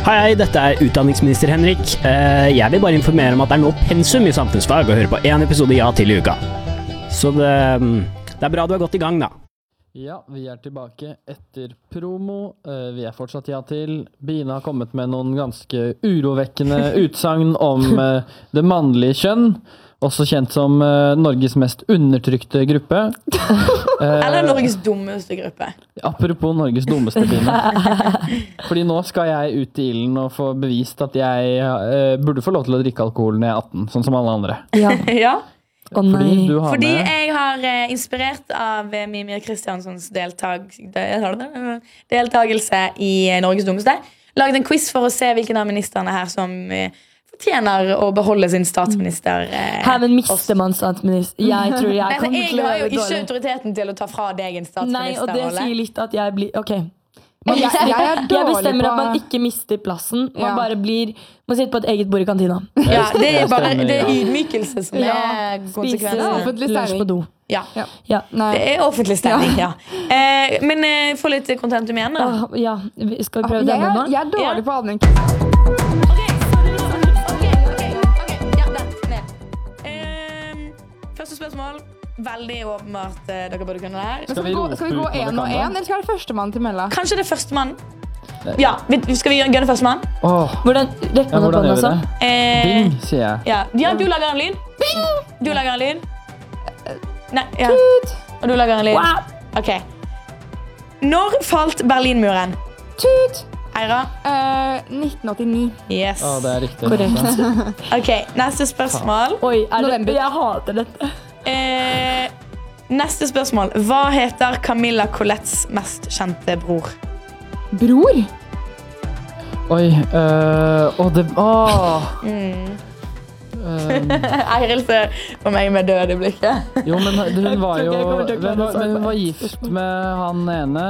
Hei, dette utdanningsminister Henrik. Jeg vil bare informere om at det nå pensum i samfunnsfag og høre på en episode Ja til i uka. Så det er bra du har gått i gang da. Ja, vi tilbake etter promo. Vi fortsatt Ja til. Bina har kommet med noen ganske urovekkende utsagn om det mannlige kjønn. Også kjent som Norges mest undertrykte gruppe. Eller Norges dummeste gruppe. Apropos Norges dummeste, Bina. Fordi nå skal jeg ut i ilden og få bevist at jeg burde få lov til å drikke alkohol når jeg 18, sånn som alle andre. Ja. Ja. Fordi jeg har inspirert av Mimir Kristianssons deltagelse i Norges dummeste, laget en quiz for å se hvilken av ministerne her som fortjener å beholde sin statsminister. Her, men mister man statsminister? Jeg tror jeg kommer til å har jo gjøre det ikke dårlig. Autoriteten til å ta fra deg en Nei, statsminister. og det sier litt at jeg blir... Ok. Jeg bestemmer at man ikke mister plassen. Man bare man sitter på et eget bord i kantina. Ja, det er ydmykelse som er konsekvensen. Løs på do. Ja. Ja. Det er offentlig stemning, ja. Men få litt kontentum igjen da. Ja, skal vi prøve denne nå? Jeg er dårlig på allmenn. Første spørsmål. Veldig åpenbart dere burde kunne det her. Skal vi gå en og en, eller skal det første mann til mella? Kanskje det er første mann. Ja, skal vi gjøre det første mann? Hvordan rekker man opp den også? Bing, sier jeg. Ja, du lager en lyd. Bing! Du lager en lyd. Nei, ja. Tut! Og du lager en lyd. Ok. Når falt Berlinmuren? Tut! Eira? 1989. Yes. Det er riktig. Korrekt. Ok, neste spørsmål. Oi, jeg hater dette. Neste spørsmål. Hva heter Camilla Colettes mest kjente bror? Bror? Oi, Eiril ser på meg med død i blikket. Jo, men hun var gift med han ene.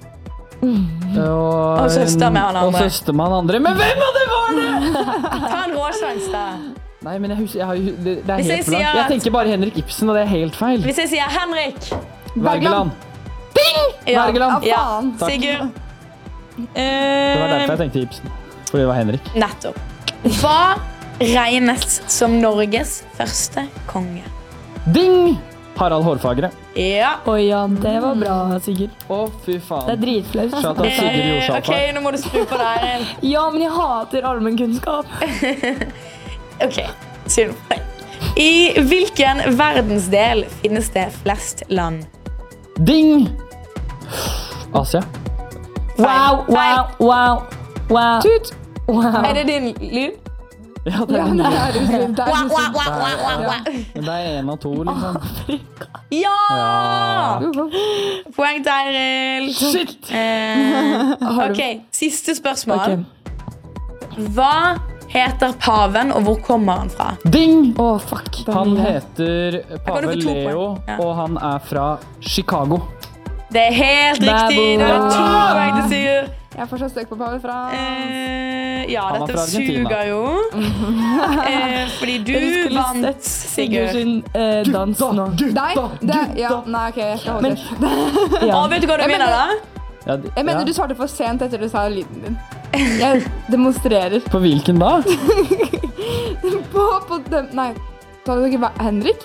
Og søster med han andre. Og søster med han andre. Men hvem av det var det? Ta en råsjans da. Nei, men det er Hvis jeg helt blankt. Jeg tenker bare Henrik Ibsen, og det er helt feil. Hvis jeg sier Henrik. Wergeland. Bing! Wergeland. Ja, Takk. Sigurd. Det var derfor jeg tenkte Ibsen. Fordi det var Henrik. Nettopp. Hva regnes som Norges første konge? Ding! Harald Hårfagre. Ja. Oi, ja, det var bra, Sigurd. Fy faen. Det er dritflaut. Shout out Sigurd Jorsalfa. Ok, nå må du skru på der. Ja, men jeg hater allmennkunnskap. Ok, sier du. I hvilken verdensdel finnes det flest land? Ding! Asia. Wow. Tut! Wow. Er det din lyd? Ja, det er Det Men det er en av to, liksom. Ja! Poeng til Eiril. Shit! Ok, siste spørsmål. Hva heter paven, og hvor kommer han fra? Ding! Fuck. Han heter Pave du få 2 poeng? Leo, Ja. og han er fra Chicago. Det er helt riktig. Det er 2 poeng til Sigurd. Jeg er fortsatt støk på Pave fra... Ja, Han var dette fra Argentina. suger jo. Fordi du vant, Sigurd. Sigurd dans nå. Nei, nei, ok, jeg skal holde det. Og vet du hva du vinner da? Jeg mener du svarte for sent etter du sa lyden din. Jeg demonstrerer. På hvilken da? På dem... Nei, sa du ikke Henrik?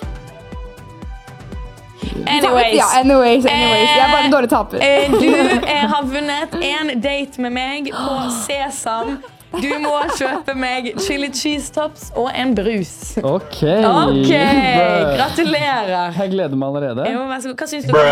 Anyways. Ja, anyways. Jeg er bare en dårlig taper. Du har vunnet en date med meg på Sesam. Du må kjøpe meg chili cheese tops og en brus. Ok. Gratulerer. Jeg gleder meg allerede. Jo, vær så god.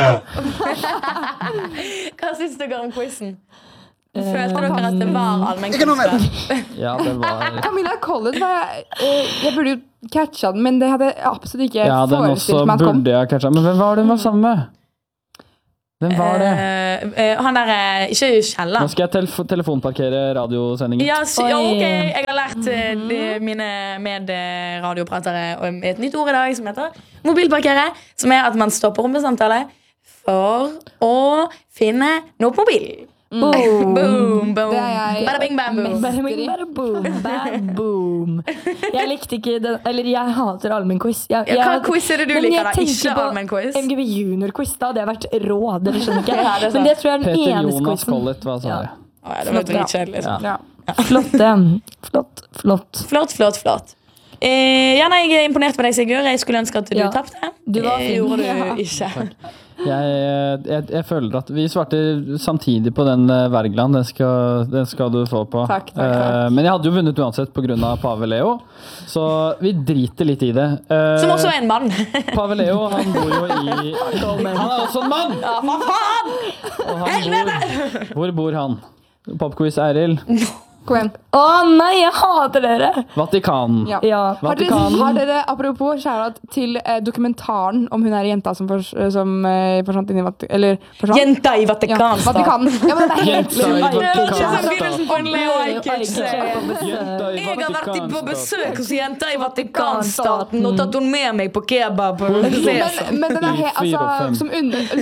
Hva syns dere om quizen? Følte dere at det var allmennkunnskap? Ja, det var... Camilla Collett jeg burde jo catcha den, men det hadde jeg absolutt ikke den også forestilt meg at kom. burde jeg catcha. Men hvem var det hun var sammen med? Hvem var det? Han der, ikke Kjella. Nå skal jeg telefonparkere radiosendingen. Ja, ok. Jeg har lært mine medradiopratere et nytt ord i dag som heter mobilparkere, som er at man stopper rombesamtale for å finne noe på mobilen. Boom, boom. Det er jeg Bada bing, bam, boom. Bada bing, bada boom, bam, boom. Jeg likte ikke den, eller jeg hater allmennquiz. Hva quiz er det du liker da? Ikke allmennquiz? MGB Junior-quiz da, det har vært rå, dere skjønner ikke. Men det tror jeg er den Peter eneste Jonas quizen. Collett, hva sa jeg? Det var dritkjedelig. Ja. Flott det. Flott. Flott. Jeg er imponert på deg, Sigurd. Jeg skulle ønske at du Ja. tapte. Du var fin. Gjorde Ja. du ikke. Jeg føler at vi svarte samtidig på den Wergeland. Den skal du få på. Takk. Men jeg hadde jo vunnet uansett på grunn av Pave Leo, så vi driter litt i det. Som også er en mann. Pave Leo, han bor jo i Han er også en mann! Ja, hva faen? Og hvor bor han? Popquiz Eiril. Kom igjen. Å nei, jeg hater dere! Vatikanen. Ja. Ja. Har dere, apropos kjære til dokumentaren om hun jenta som forsvant inn i Vatikanen? Eller forsvant? Jenta i Ja, Vatikanstat. Vatikanen. Ja, men det er helt Jenta i Det er ikke sånn Vatikanstat. begynnelsen på en Leo Ajkic-serie. Jenta i Jeg har vært på Vatikanstat. besøk hos jenta i Vatikanstaten og tatt hun med meg på kebab. Men den er helt, 4 og 5. som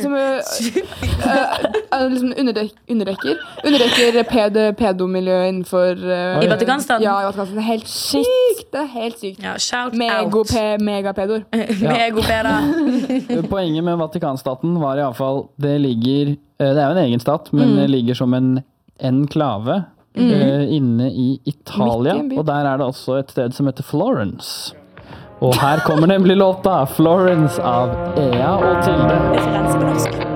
underdekker pedomiljøet innenfor I Vatikanstaten? Ja, i Vatikanstaten. Det er helt sykt. Det er helt sykt. Ja, shout out. Megapedor. Megopeda. Poenget med Vatikanstaten var i alle fall det er jo en egen stat, men det ligger som en enklave inne i Italia, Midt i en by. og der er det også et sted som heter Florence. Og her kommer nemlig låta Florence av Ea og Tilde. Det er Firenze på norsk.